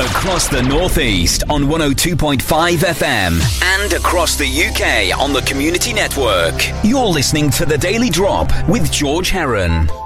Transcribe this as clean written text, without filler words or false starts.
Across the Northeast on 102.5 FM and across the UK on the Community Network. You're listening to The Daily Drop with George Heron.